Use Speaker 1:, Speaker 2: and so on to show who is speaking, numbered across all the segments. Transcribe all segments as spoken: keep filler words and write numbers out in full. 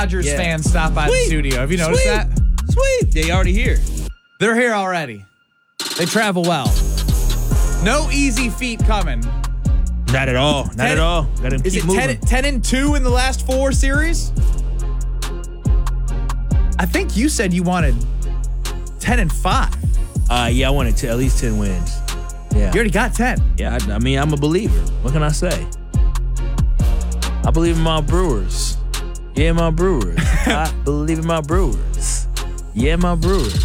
Speaker 1: Dodgers
Speaker 2: Yeah.
Speaker 1: fans stop by
Speaker 2: Sweet.
Speaker 1: the studio. Have you noticed
Speaker 2: Sweet.
Speaker 1: that?
Speaker 2: Sweet. They already here.
Speaker 1: They're here already. They travel well. No easy feat coming.
Speaker 2: Not at all. Not
Speaker 1: ten,
Speaker 2: at all. Got to
Speaker 1: Is
Speaker 2: keep
Speaker 1: it
Speaker 2: moving.
Speaker 1: ten, ten and two in the last four series? I think you said you wanted ten and five.
Speaker 2: Uh, yeah, I wanted to at least ten wins. Yeah.
Speaker 1: You already got ten.
Speaker 2: Yeah, I, I mean, I'm a believer. What can I say? I believe in my Brewers. Yeah, my Brewers. I believe in my Brewers. Yeah, my Brewers.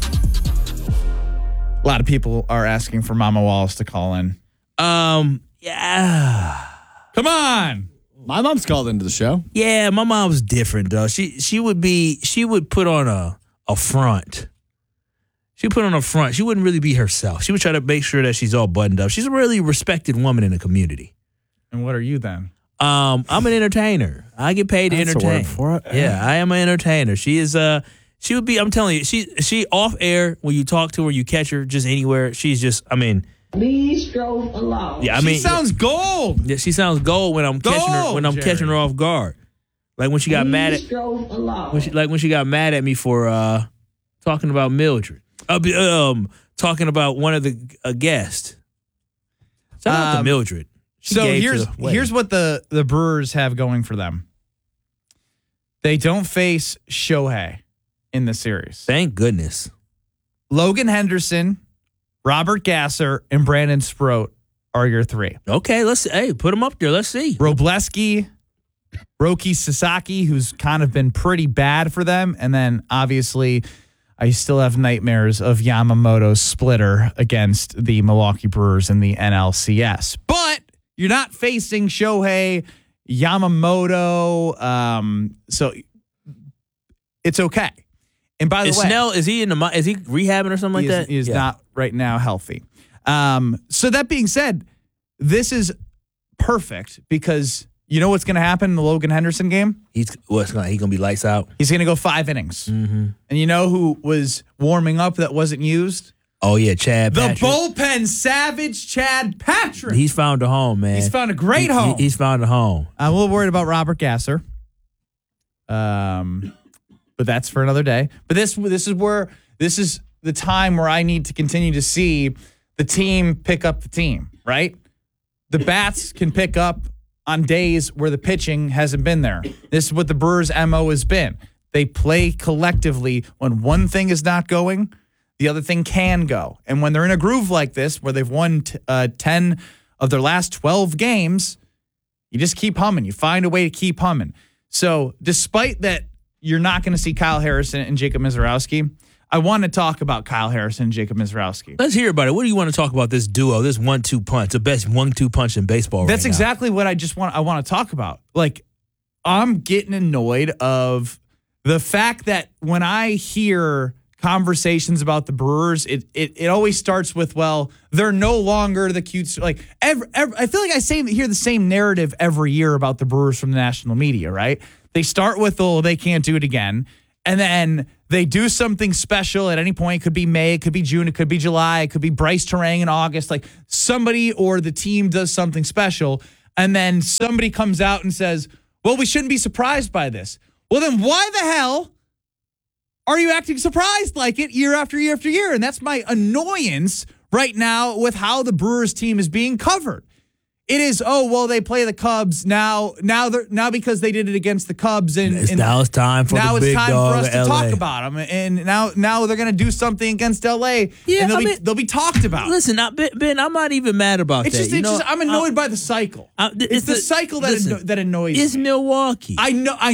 Speaker 1: A lot of people are asking for Mama Wallace to call in.
Speaker 2: Um, yeah.
Speaker 1: Come on.
Speaker 3: My mom's called into the show.
Speaker 2: Yeah, my mom's different, though. She she would be, she would put on a, a front. She would put on a front. She wouldn't really be herself. She would try to make sure that she's all buttoned up. She's a really respected woman in the community.
Speaker 1: And what are you then?
Speaker 2: Um, I'm an entertainer. I get paid to
Speaker 3: That's a
Speaker 2: entertain.
Speaker 3: word for it.
Speaker 2: Yeah, I am an entertainer. She is uh she would be, I'm telling you, she she off air when you talk to her, you catch her just anywhere. She's just, I mean,
Speaker 4: Please drove along.
Speaker 2: yeah, I
Speaker 1: She
Speaker 2: mean,
Speaker 1: sounds gold.
Speaker 2: yeah, she sounds gold when I'm catching her
Speaker 1: Gold,
Speaker 2: when I'm
Speaker 1: Jerry.
Speaker 2: catching her off guard. Like when she got mad at
Speaker 4: Please drove along.
Speaker 2: when she, like when she got mad at me for uh talking about Mildred. Uh, be- um talking about one of the uh, guests. Shout out to
Speaker 1: Um,
Speaker 2: Mildred. She
Speaker 1: So
Speaker 2: gave to
Speaker 1: here's
Speaker 2: the wedding.
Speaker 1: here's what the, the Brewers have going for them. They don't face Shohei in the series.
Speaker 2: Thank goodness.
Speaker 1: Logan Henderson, Robert Gasser, and Brandon Sproat are your three.
Speaker 2: Okay, let's hey, put them up there. Let's see.
Speaker 1: Robleski, Roki Sasaki, who's kind of been pretty bad for them. And then obviously, I still have nightmares of Yamamoto's splitter against the Milwaukee Brewers in the N L C S. But you're not facing Shohei Yamamoto. Um, so it's okay. And by the
Speaker 2: Is
Speaker 1: way,
Speaker 2: Snell, is he in the mi- is he rehabbing or something like
Speaker 1: he is,
Speaker 2: that?
Speaker 1: he is
Speaker 2: Yeah.
Speaker 1: not right now healthy. Um, so that being said, this is perfect because you know what's going to happen in the Logan Henderson game?
Speaker 2: He's what's going he gonna be lights out.
Speaker 1: He's going to go five innings.
Speaker 2: Mm-hmm.
Speaker 1: And you know who was warming up that wasn't used?
Speaker 2: Oh yeah, Chad.
Speaker 1: The
Speaker 2: Patrick.
Speaker 1: bullpen savage Chad Patrick.
Speaker 2: He's found a home, man.
Speaker 1: He's found a great
Speaker 2: He- he-
Speaker 1: home.
Speaker 2: he's found a home.
Speaker 1: I'm a little worried about Robert Gasser. Um, but that's for another day. But this this is where this is the time where I need to continue to see the team pick up the team, right? The bats can pick up on days where the pitching hasn't been there. This is what the Brewers' M O has been. They play collectively. When one thing is not going, the other thing can go. And when they're in a groove like this, where they've won t- uh, ten of their last twelve games, you just keep humming. You find a way to keep humming. So despite that, you're not going to see Kyle Harrison and Jacob Mizorowski. I want to talk about Kyle Harrison and Jacob Mizorowski.
Speaker 2: Let's hear about it. What do you want to talk about this duo, this one-two punch, the best one-two punch in baseball
Speaker 1: That's
Speaker 2: right
Speaker 1: exactly what I just want. I want to talk about. Like, I'm getting annoyed of the fact that when I hear conversations about the Brewers, it it, it always starts with, well, they're no longer the cute. Like, every, every, I feel like I say hear the same narrative every year about the Brewers from the national media, right? They start with, oh, they can't do it again. And then they do something special at any point. It could be May, it could be June, it could be July, it could be Bryce Terang in August. Like somebody or the team does something special. And then somebody comes out and says, well, we shouldn't be surprised by this. Well, then why the hell are you acting surprised like it year after year after year? And that's my annoyance right now with how the Brewers team is being covered. It is, oh, well, they play the Cubs now. Now they're now because they did it against the Cubs, and,
Speaker 2: It's,
Speaker 1: and
Speaker 2: now it's time for
Speaker 1: now
Speaker 2: the
Speaker 1: it's
Speaker 2: big
Speaker 1: time
Speaker 2: dog
Speaker 1: for us
Speaker 2: of
Speaker 1: to
Speaker 2: L A.
Speaker 1: talk about them. And now now they're going to do something against L A.
Speaker 2: Yeah,
Speaker 1: and they'll
Speaker 2: I
Speaker 1: be
Speaker 2: mean-
Speaker 1: they'll be talked about.
Speaker 2: Listen, I, Ben, Ben, I'm not even mad about
Speaker 1: it's
Speaker 2: that.
Speaker 1: just,
Speaker 2: you
Speaker 1: it's
Speaker 2: know,
Speaker 1: just I'm annoyed
Speaker 2: I-
Speaker 1: by the cycle.
Speaker 2: I-
Speaker 1: it's, the, cycle that
Speaker 2: listen,
Speaker 1: anno- that annoys
Speaker 2: It's
Speaker 1: me.
Speaker 2: Milwaukee.
Speaker 1: I know I